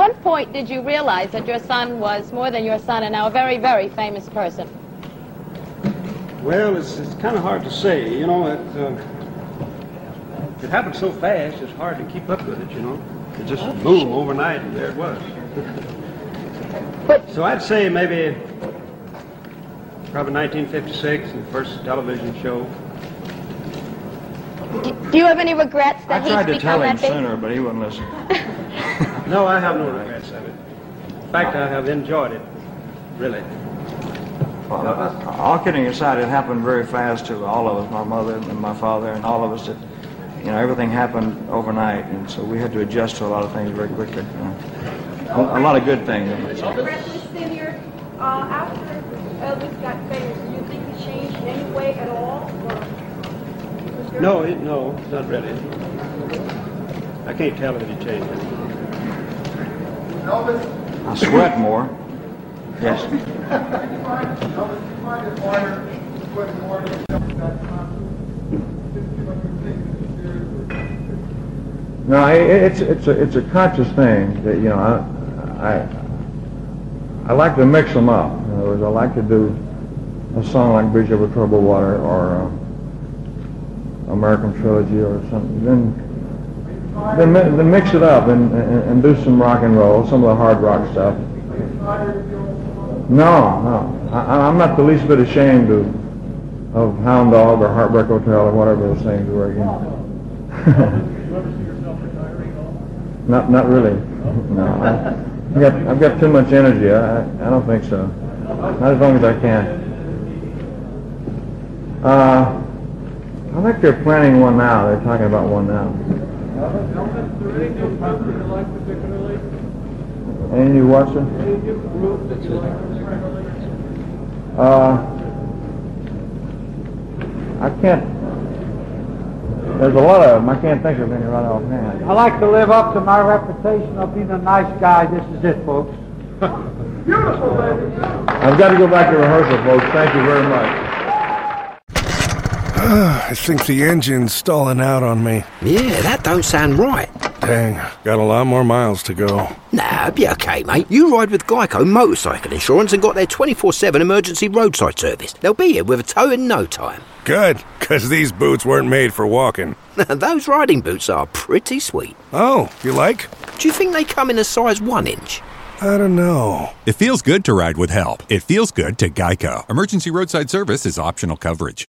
what point did you realize that your son was more than your son and now a very, very famous person? Well, it's kind of hard to say. You know, it happened so fast, it's hard to keep up with it, you know. It just boom, overnight, and there it was. So I'd say maybe probably 1956, the first television show. Do you have any regrets that he's become that big? I tried to tell him sooner, but he wouldn't listen. No, I have no regrets of it. In fact, I have enjoyed it, really. Well, all kidding aside, it happened very fast to all of us, my mother and my father and all of us. Everything happened overnight, and so we had to adjust to a lot of things very quickly. A lot of good things. Presley Sr., after Elvis got famous, do you think he changed in any way at all? No, not really. I can't tell if he changed it. I sweat more. Yes. No, it's a conscious thing that I like to mix them up. In other words, I like to do a song like Bridge Over Troubled Water or American Trilogy or something. Then mix it up and do some rock and roll, some of the hard rock stuff. No, I'm not the least bit ashamed of Hound Dog or Heartbreak Hotel or whatever those things were again. Not really. No, I've got too much energy. I don't think so. Not as long as I can. I think they're planning one now. They're talking about one now. Any new Watson? I can't. There's a lot of them. I can't think of any right offhand. I like to live up to my reputation of being a nice guy. This is it, folks. Beautiful, baby. I've got to go back to rehearsal, folks. Thank you very much. I think the engine's stalling out on me. Yeah, that don't sound right. Dang, got a lot more miles to go. Nah, it'll be okay, mate. You ride with Geico Motorcycle Insurance and got their 24/7 emergency roadside service. They'll be here with a tow in no time. Good, because these boots weren't made for walking. Those riding boots are pretty sweet. Oh, you like? Do you think they come in a size 1 inch? I don't know. It feels good to ride with help. It feels good to Geico. Emergency roadside service is optional coverage.